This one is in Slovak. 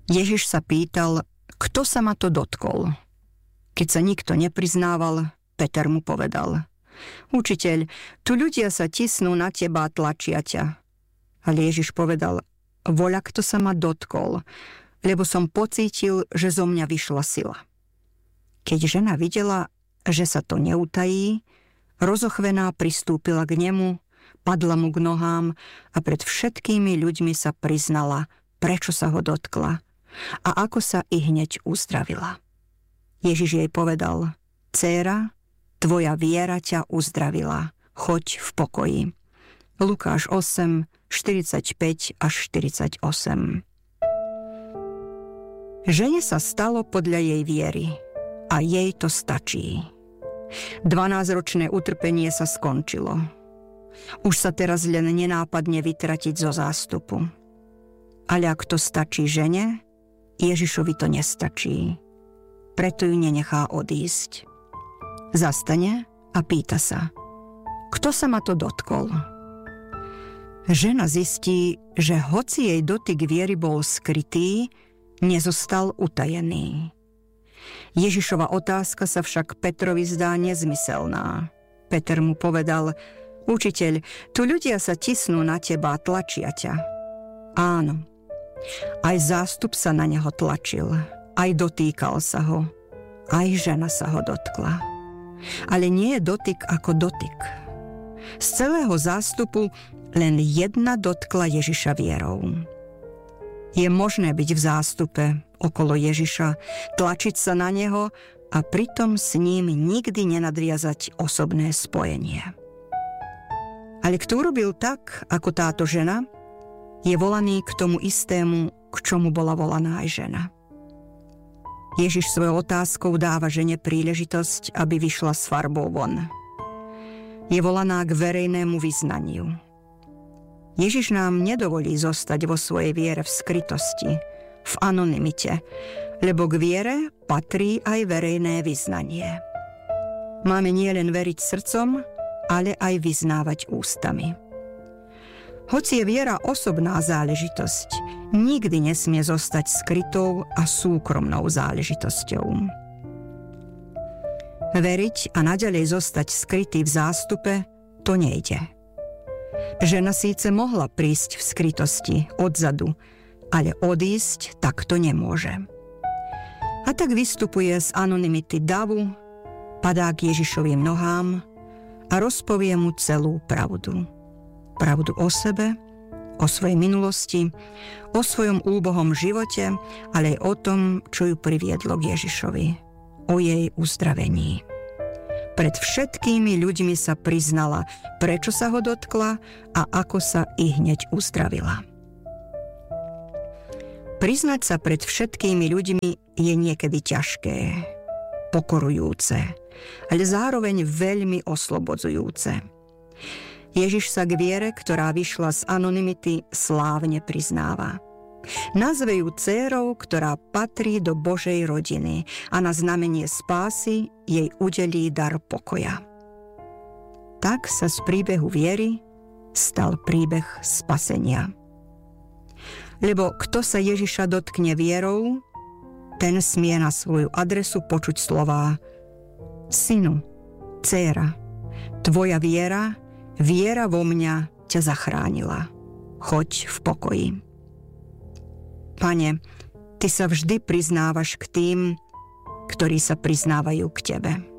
Ježiš sa pýtal, kto sa ma to dotkol. Keď sa nikto nepriznával, Peter mu povedal: Učiteľ, tu ľudia sa tisnú na teba a tlačia ťa. Ale Ježiš povedal: voľa, kto sa ma dotkol, lebo som pocítil, že zo mňa vyšla sila. Keď žena videla, že sa to neutají, rozochvená pristúpila k nemu, padla mu k nohám a pred všetkými ľuďmi sa priznala, prečo sa ho dotkla a ako sa ihneď uzdravila. Ježiš jej povedal: Dcéra, tvoja viera ťa uzdravila, choď v pokoji. Lukáš 8, 45 až 48. Žene sa stalo podľa jej viery a jej to stačí. 12-ročné utrpenie sa skončilo. Už sa teraz len nenápadne vytratiť zo zástupu. Ale ak to stačí žene, Ježišovi to nestačí. Preto ju nenechá odísť. Zastane a pýta sa: kto sa ma to dotkol? Žena zistí, že hoci jej dotyk viery bol skrytý, nezostal utajený. Ježišova otázka sa však Petrovi zdá nezmyselná. Peter mu povedal: Učiteľ, tu ľudia sa tisnú na teba a tlačia ťa. Áno, aj zástup sa na neho tlačil, aj dotýkal sa ho, aj žena sa ho dotkla. Ale nie je dotyk ako dotyk. Z celého zástupu len jedna dotkla Ježiša vierou. Je možné byť v zástupe okolo Ježiša, tlačiť sa na neho a pritom s ním nikdy nenadviazať osobné spojenie. Ale kto urobil tak, ako táto žena, je volaný k tomu istému, k čomu bola volaná aj žena. Ježiš svojou otázkou dáva žene príležitosť, aby vyšla s farbou von. Je volaná k verejnému vyznaniu. Ježiš nám nedovolí zostať vo svojej viere v skrytosti, v anonymite, lebo k viere patrí aj verejné vyznanie. Máme nielen veriť srdcom, ale aj vyznávať ústami. Hoci je viera osobná záležitosť, nikdy nesmie zostať skrytou a súkromnou záležitosťou. Veriť a naďalej zostať skrytý v zástupe, to nejde. Žena síce mohla prísť v skrytosti odzadu, ale odísť takto nemôže. A tak vystupuje z anonymity davu, padá k Ježišovým nohám a rozpovie mu celú pravdu. Pravdu o sebe, o svojej minulosti, o svojom úbohom živote, ale aj o tom, čo ju priviedlo k Ježišovi, o jej uzdravení. Pred všetkými ľuďmi sa priznala, prečo sa ho dotkla a ako sa ihneď uzdravila. Priznať sa pred všetkými ľuďmi je niekedy ťažké, pokorujúce, ale zároveň veľmi oslobodzujúce. Ježiš sa k viere, ktorá vyšla z anonymity, slávne priznáva. Nazve ju dcérou, ktorá patrí do Božej rodiny a na znamenie spásy jej udelí dar pokoja. Tak sa z príbehu viery stal príbeh spasenia. Lebo kto sa Ježiša dotkne vierou, ten smie na svoju adresu počuť slová: Synu, dcéra, tvoja viera vo mňa ťa zachránila. Choď v pokoji. Pane, Ty sa vždy priznávaš k tým, ktorí sa priznávajú k Tebe.